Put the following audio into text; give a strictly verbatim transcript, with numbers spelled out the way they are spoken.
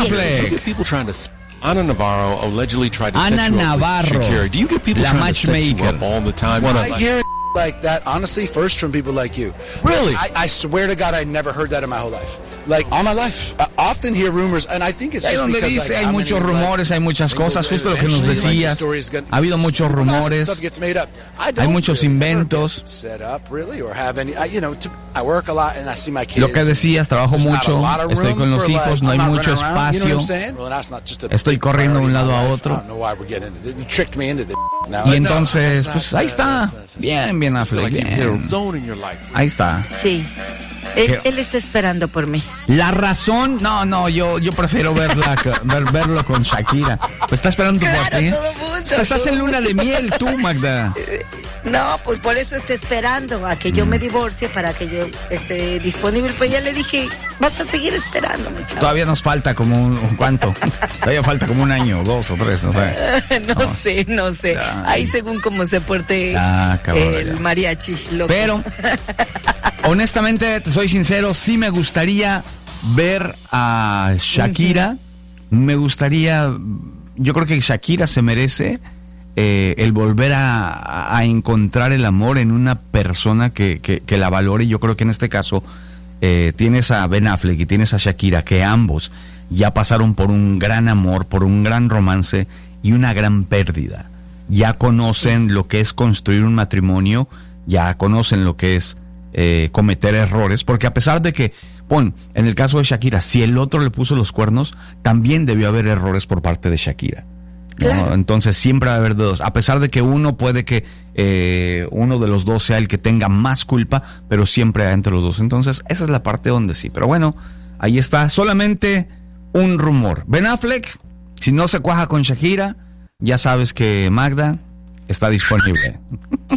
Affleck. Ana Navarro allegedly tried to Ana set you Navarro, up with Shakira. Do you get people la trying to set you matchmaker. up all the time? I hear like that, honestly, first from people like you. Really? I, I swear to God, I never heard that in my whole life. Like, all my life. I often hear rumors, and I think it's Ahí just donde because, dice, like, hay how muchos many, rumores, like, hay muchas single- cosas, justo lo que nos eventually, like, the decías. story's gonna- Ha habido muchos all that rumores, stuff gets made up. I hay don't muchos really ever inventos. get set up, really, or have any, I, you know, to, I work a lot and I see my kids. Lo que decías, trabajo There's not mucho, a lot of estoy room con los for, hijos, like, no hay I'm not mucho running around, you know what I'm espacio. saying? Well, that's not just a Estoy big corriendo de un priority in lado my a life. otro. I don't know why we're getting into it. You tricked me into this now. Y No, entonces, that's pues not- ahí está. that's- that's- Bien, bien, Affleck, Like you hit a bien. zone in your life. Ahí está. Sí. Él, él está esperando por mí. La razón, no, no, yo, yo prefiero verla, ver, verlo con Shakira. Pues está esperando por Claro, ti. todo mundo, Estás todo en luna de miel, tú, Magda. No, pues por eso está esperando a que yo me divorcie para que yo esté disponible. Pues ya le dije, vas a seguir esperando, mi chavo. Todavía nos falta como un, ¿cuánto? Todavía falta como un año, dos o tres, no sé. no, No. sé, no sé. Ay. Ahí según cómo se porte Ah, cabrón, el ya. mariachi loco. Pero, honestamente, te soy sincero, sí me gustaría ver a Shakira. Me gustaría, yo creo que Shakira se merece eh, el volver a, a encontrar el amor en una persona que, que, que la valore. Yo creo que en este caso eh, tienes a Ben Affleck y tienes a Shakira, que ambos ya pasaron por un gran amor, por un gran romance y una gran pérdida. Ya conocen lo que es construir un matrimonio, ya conocen lo que es eh, cometer errores, porque a pesar de que, pon, en el caso de Shakira, si el otro le puso los cuernos, también debió haber errores por parte de Shakira, ¿no? Claro. Entonces siempre va a haber dos, a pesar de que uno puede que eh, uno de los dos sea el que tenga más culpa, pero siempre hay entre los dos. Entonces esa es la parte donde sí, pero bueno, ahí está, solamente un rumor. Ben Affleck, si no se cuaja con Shakira, ya sabes que Magda está disponible.